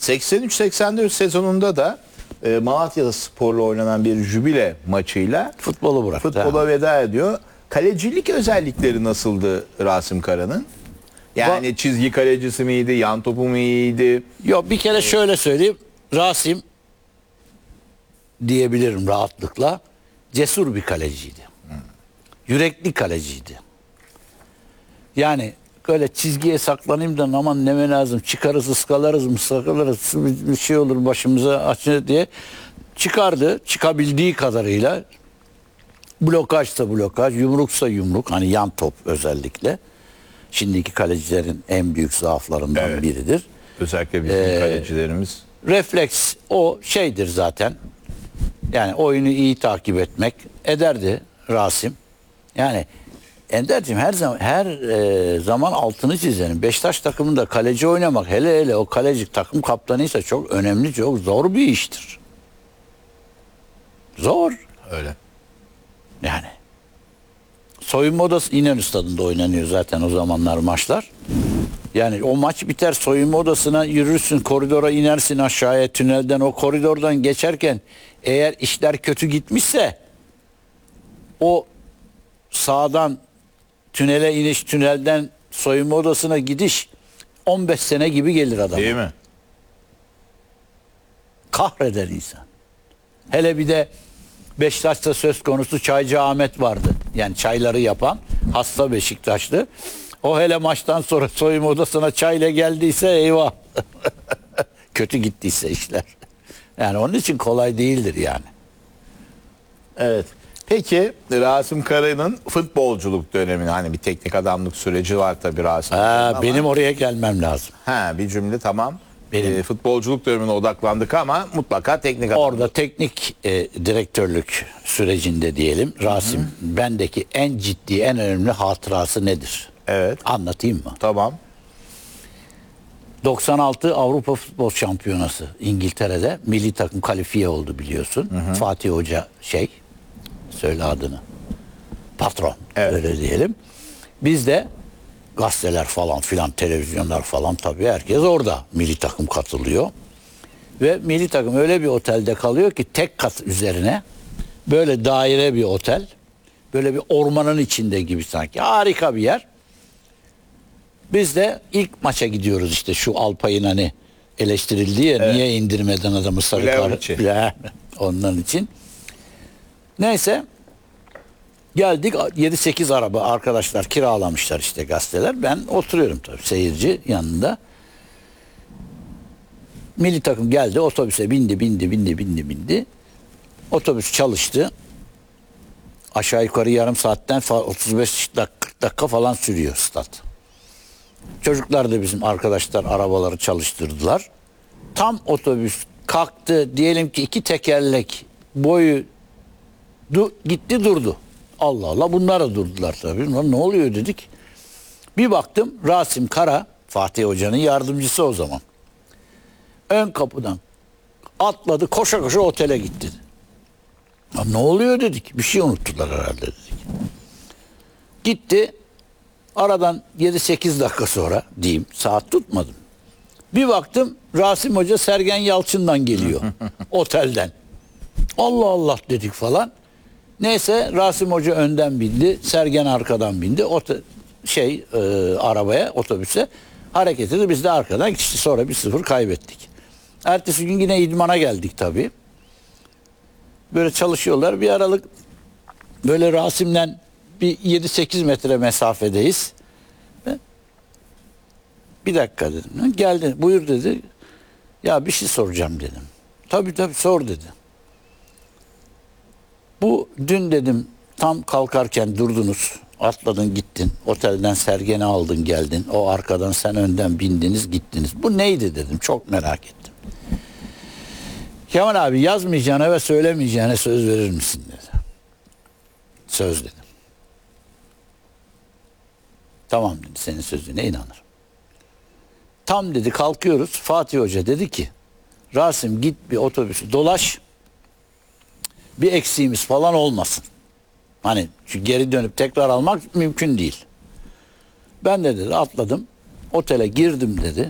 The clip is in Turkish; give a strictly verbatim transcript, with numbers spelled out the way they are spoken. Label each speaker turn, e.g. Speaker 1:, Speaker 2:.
Speaker 1: seksen üç seksen dört sezonunda da e, Malatya Spor'la oynanan bir jübile maçıyla
Speaker 2: Futbolu bıraktı.
Speaker 1: futbola
Speaker 2: ha.
Speaker 1: veda ediyor. Kalecilik özellikleri nasıldı Rasim Kara'nın? Yani çizgi kalecisi miydi, yan topu mu iyiydi?
Speaker 2: Yok, bir kere şöyle söyleyeyim. Rasim diyebilirim rahatlıkla. Cesur bir kaleciydi. Yürekli kaleciydi. Yani böyle çizgiye saklanayım da aman neme lazım, çıkarız ıskalarız mı ıskalarız bir şey olur başımıza açın diye çıkardı. Çıkabildiği kadarıyla blokajsa blokaj, yumruksa yumruk, hani yan top özellikle. Şimdiki kalecilerin en büyük zaaflarından
Speaker 1: Evet.
Speaker 2: biridir.
Speaker 1: Özellikle bizim
Speaker 2: Ee,
Speaker 1: kalecilerimiz.
Speaker 2: Refleks o şeydir zaten. Yani oyunu iyi takip etmek ederdi Rasim. Yani Ender'cim her zaman her e, zaman altını çizelim. Beşiktaş takımında kaleci oynamak, hele hele o kaleci takım kaptanıysa çok önemli, çok zor bir iştir. Zor.
Speaker 1: Öyle.
Speaker 2: Yani. Soyunma odası İnönü Stadı'nda oynanıyor zaten o zamanlar maçlar. Yani o maç biter, soyunma odasına yürürsün, koridora inersin aşağıya tünelden. O koridordan geçerken eğer işler kötü gitmişse o sağdan tünele iniş, tünelden soyunma odasına gidiş on beş sene gibi gelir adama.
Speaker 1: Değil mi?
Speaker 2: Kahreder insan. Hele bir de Beşiktaş'ta söz konusu Çaycı Ahmet vardı. Yani çayları yapan hasta Beşiktaşlı. O hele maçtan sonra soyunma odasına çayla geldiyse eyvah. Kötü gittiyse işler. Yani onun için kolay değildir yani.
Speaker 1: Evet. Peki Rasim Kara'nın futbolculuk dönemini, hani bir teknik adamlık süreci var tabii Rasim Kara'nın
Speaker 2: Ha,
Speaker 1: ama-
Speaker 2: benim oraya gelmem lazım.
Speaker 1: Ha, bir cümle tamam.
Speaker 2: Benim-
Speaker 1: Ee, futbolculuk dönemine odaklandık ama mutlaka teknik adam.
Speaker 2: Orada teknik e, direktörlük sürecinde diyelim Rasim bendeki en ciddi, en önemli hatırası nedir?
Speaker 1: Evet.
Speaker 2: Anlatayım mı?
Speaker 1: Tamam.
Speaker 2: doksan altı Avrupa Futbol Şampiyonası İngiltere'de milli takım kalifiye oldu biliyorsun. Fatih Hoca şey, söyle adını, patron,
Speaker 1: Evet.
Speaker 2: öyle diyelim. Biz de gazeteler falan filan, televizyonlar falan, tabii herkes orada, milli takım katılıyor. Ve milli takım öyle bir otelde kalıyor ki tek kat üzerine böyle daire bir otel. Böyle bir ormanın içinde gibi sanki. Harika bir yer. Biz de ilk maça gidiyoruz işte, şu Alpay'ın hani eleştirildi ya,
Speaker 1: Evet.
Speaker 2: niye indirmeden adamı sarı
Speaker 1: Leon
Speaker 2: kart.
Speaker 1: için.
Speaker 2: Ya, ondan için. Neyse geldik, yedi sekiz araba arkadaşlar kiralamışlar işte gazeteler. Ben oturuyorum tabii seyirci yanında. Milli takım geldi, otobüse bindi bindi bindi bindi bindi. Otobüs çalıştı. Aşağı yukarı yarım saatten fa- otuz beş dakika, kırk dakika falan sürüyor stat. Çocuklar da bizim arkadaşlar arabaları çalıştırdılar. Tam otobüs kalktı, diyelim ki iki tekerlek boyu du- gitti durdu. Allah Allah, bunlar da durdular tabii. Lan ne oluyor dedik. Bir baktım Rasim Kara, Fatih Hoca'nın yardımcısı o zaman. Ön kapıdan atladı, koşa koşa otele gitti. Ya ne oluyor dedik. Bir şey unuttular herhalde dedik. Gitti. Aradan yedi sekiz dakika sonra diyeyim, saat tutmadım. Bir baktım Rasim Hoca Sergen Yalçın'dan geliyor otelden. Allah Allah dedik falan. Neyse Rasim Hoca önden bindi, Sergen arkadan bindi. Ote, şey e, arabaya, otobüse hareket edildi. Biz de arkadan gittik. Sonra bir sıfır kaybettik. Ertesi gün yine idmana geldik tabii. Böyle çalışıyorlar. Bir aralık böyle Rasim'den bir yedi sekiz metre mesafedeyiz. Ben, bir dakika dedim. Geldi, buyur dedi. Ya bir şey soracağım dedim. Tabii tabii sor dedi. Bu dün dedim tam kalkarken durdunuz. Atladın gittin. Otelden Sergen'i aldın geldin. O arkadan sen önden bindiniz gittiniz. Bu neydi dedim. Çok merak ettim. Kemal abi, yazmayacağına ve söylemeyeceğine söz verir misin dedi. Söz dedim. Tamam dedi, senin sözüne inanırım. Tam dedi kalkıyoruz. Fatih Hoca dedi ki Rasim git bir otobüsü dolaş. Bir eksiğimiz falan olmasın. Hani çünkü geri dönüp tekrar almak mümkün değil. Ben de dedi atladım. Otele girdim dedi.